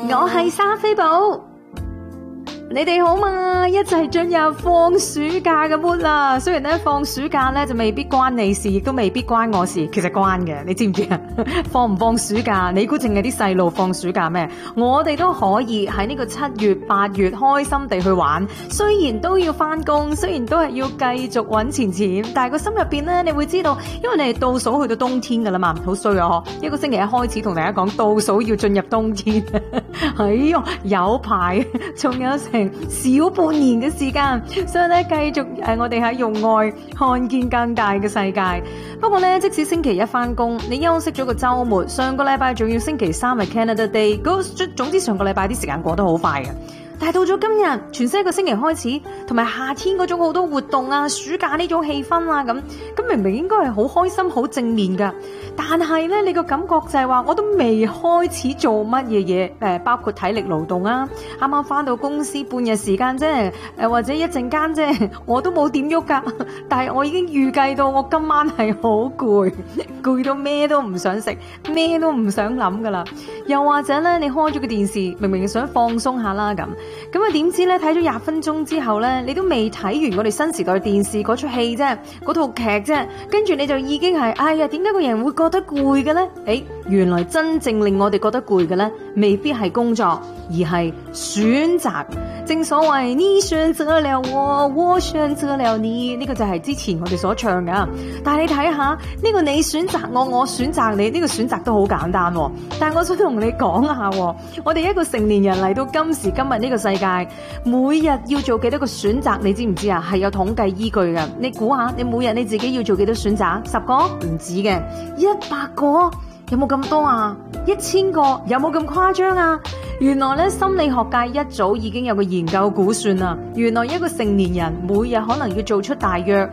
我係莎菲寶，你哋好嘛？一齊進入放暑假嘅 mood 啦。雖然咧放暑假咧就未必關你事，亦都未必關我事，其實關嘅，你知唔知啊？放唔放暑假？你估淨係啲細路放暑假咩？我哋都可以喺呢個7月、8月開心地去玩。雖然都要翻工，雖然都係要繼續搵錢，但係個心入邊咧，你會知道，因為你係倒數去到冬天噶啦嘛，好衰啊！一個星期一開始同大家講倒數要進入冬天，哎喲，有排，仲有成小半年嘅時間，所以咧繼續我哋喺用愛看見更大嘅世界。不過咧，即使星期一翻工，你休息咗個週末，上個禮拜仲要星期3係 Canada Day，總之上個禮拜啲時間過得好快嘅。但係到咗今日，全新一個星期開始，同埋夏天嗰種好多活動啊，暑假呢種氣氛啊，咁明明應該係好開心、好正面噶，但係咧你個感覺就係話，我都未開始做乜嘢嘢，包括體力勞動啊，啱啱翻到公司半日時間啫，或者一陣間啫，我都冇點喐噶，但係我已經預計到我今晚係好攰，攰到咩都唔想食，咩都唔想諗噶啦。又或者咧，你開咗個電視，明明想放鬆下啦咁啊，點知咧睇咗20分鐘之後咧，你都未睇完我哋新時代電視嗰出戲啫，嗰套劇啫，跟住你就已經係，哎呀，點解個人會覺得攰嘅咧？原來真正令我哋覺得攰嘅咧，未必係工作，而係選擇。正所謂你選擇了我，我選擇了你，呢個就係之前我哋所唱噶。但係你睇下呢個你選擇我，我選擇你，呢個選擇都好簡單。但係我想同你講下，我哋一個成年人嚟到今時今日呢個世界，每日要做幾多個選擇，你知唔知啊？係有統計依據嘅。你估下，你每日你自己要做幾多選擇？10個？唔止嘅，100個。有冇咁多啊？1000個有冇咁誇張啊？原來咧心理學界一早已經有個研究估算啦，原來一個成年人每日可能要做出大約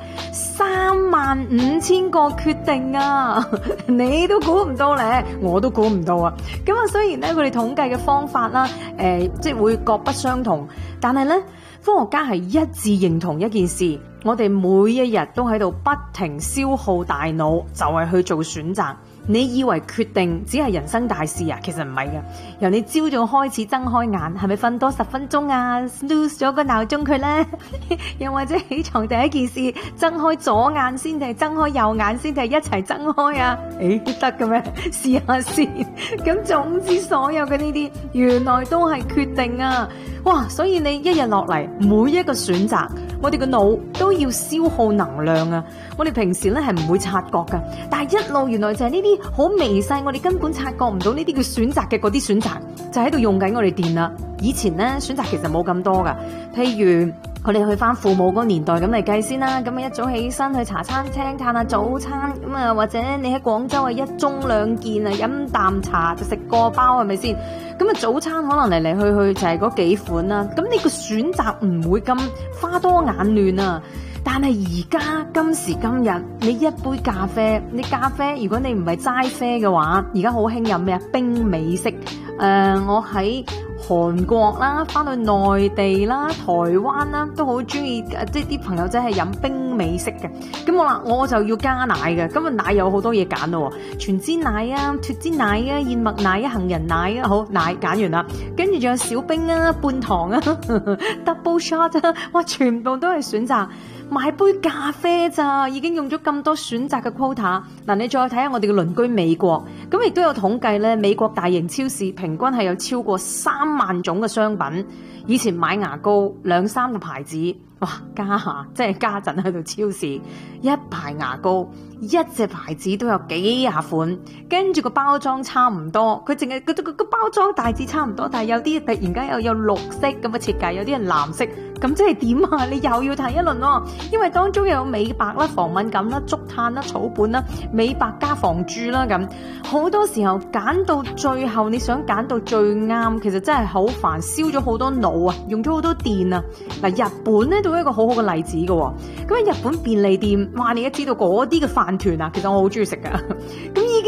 35000個決定啊！你都估唔到咧，我都估唔到啊！咁啊，雖然咧佢哋統計嘅方法啦，即係會各不相同，但係咧科學家係一致認同一件事，我哋每一日都喺度不停消耗大腦，就係去做選擇。你以為決定只係人生大事啊？其實唔係嘅。由你朝早開始睜開眼，係咪瞓多10分鐘啊 ？snooze 咗個鬧鐘佢咧，又或者起床第一件事睜開左眼先定係睜開右眼先定係一齊睜開啊？得嘅咩？試下先。咁總之所有嘅呢啲，原來都係決定啊！哇！所以你一日落嚟，每一個選擇，我哋個腦都要消耗能量啊！我哋平時咧係唔會察覺噶，但係一路原來就係呢啲好微細，我哋根本察覺唔到呢啲叫選擇嘅嗰啲選擇，就喺度用緊我哋電啦。以前咧選擇其實冇咁多噶，譬如我哋去翻父母嗰個年代咁嚟計先啦，咁啊一早起身去茶餐廳嘆下早餐，咁啊或者你喺廣州啊1盅2件啊飲啖茶就食個包係咪先？咁啊早餐可能嚟嚟去去就係嗰幾款啦，咁你個選擇唔會咁花多眼亂啊。但係而家今時今日，你一杯咖啡，你咖啡如果你唔係齋啡嘅話，而家好興飲咩啊？冰美式。我喺韓國啦，翻去內地啦、台灣啦，都好中意，即係啲朋友仔係飲冰美式嘅。咁我就要加奶嘅。咁啊奶有好多嘢揀咯，全脂奶啊、脫脂奶啊、燕麥奶啊、杏仁奶啊，好奶揀完啦，跟住仲有小冰啊、半糖啊、double shot 啊，哇，全部都係選擇。買杯咖啡咋，已經用咗咁多選擇嘅 quota。嗱，你再睇下我哋嘅鄰居美國，咁亦都有統計咧，美國大型超市平均係有超過3萬種嘅商品。以前買牙膏2-3個牌子，哇，即係家陣喺度超市一排牙膏，一隻牌子都有幾廿款，跟住個包裝差唔多，佢淨係個包裝大致差唔多，但係有啲突然間又有綠色咁嘅設計，有啲係藍色，咁即係點啊？你又要睇一輪咯，因為當中又有美白啦、防敏感啦、竹炭啦、草本啦、美白加防蛀啦，咁好多時候揀到最後，你想揀到最啱，其實真係好煩，燒咗好多腦啊，用咗好多電啊。嗱，日本咧都係一個好好嘅例子嘅，咁喺日本便利店，哇，你都知道嗰啲嘅飯團啊，其實我好中意食噶，咁已經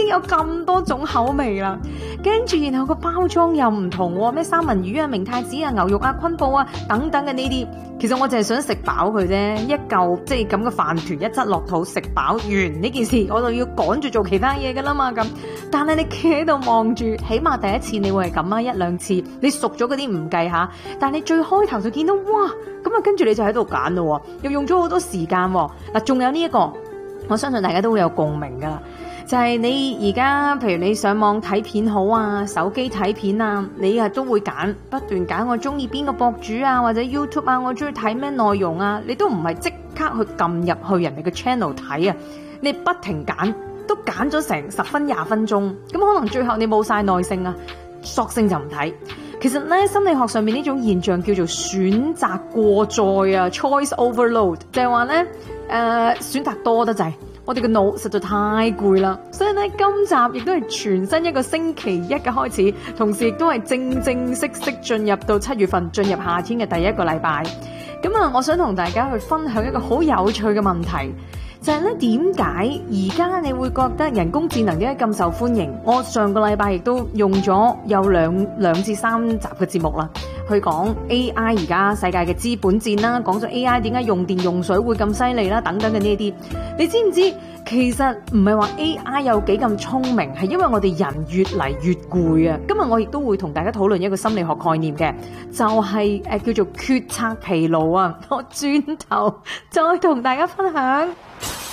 經有咁多種口味啦，跟住然後個包裝又唔同喎，咩三文魚啊、明太子啊、牛肉啊、昆布啊等等嘅呢啲，其實我淨係想食飽佢啫，一嚿即係咁嘅飯團一側落肚食飽完呢件事，我就要趕住做其他嘢噶啦嘛咁。但係你企喺度望住，起碼第一次你會係咁啊，一兩次你熟咗嗰啲唔計下，但係你最開頭就見到哇，咁啊跟住你就喺度揀咯，又用咗好多時間喎。嗱，仲有呢一個，我相信大家都會有共鳴噶啦。就係你而家，譬如你上網睇片好啊，手機睇片啊，你都會不斷揀我中意邊個博主啊，或者 YouTube 啊，我中意睇咩內容啊，你都唔係即刻去撳入去人哋嘅 channel 睇啊，你不停揀，都揀咗成10分20分鐘，咁可能最後你冇晒耐性啊，索性就唔睇。其實咧，心理學上面呢種現象叫做選擇過載啊 ，choice overload， 就係話咧，選擇多得滯。我哋嘅腦實在太攰啦，所以咧今集亦都係全新一個星期一嘅開始，同時亦都係正式進入到7月份，進入夏天嘅第一個禮拜。咁啊，我想同大家去分享一個好有趣嘅問題，就係咧點解而家你會覺得人工智能點解咁受歡迎？我上個禮拜亦都用咗有兩至3集嘅節目啦，去講 AI 而家世界嘅資本戰啦，講咗 AI 點解用電用水會咁犀利啦，等等嘅呢啲，你知唔知？其實唔係話 AI 有幾咁聰明，係因為我哋人越嚟越攰啊！今日我亦都會同大家討論一個心理學概念嘅，就係叫做決策疲勞啊！我轉頭再同大家分享。